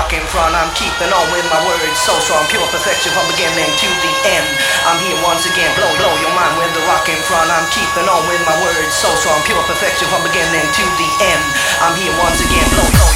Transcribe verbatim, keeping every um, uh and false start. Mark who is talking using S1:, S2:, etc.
S1: rock in front. I'm keeping on with my words so strong, pure perfection from beginning to the end. I'm here once again, blow, blow your mind with the rock in front. I'm keeping on with my words so strong, pure perfection from beginning to the end. I'm here once again, blow, blow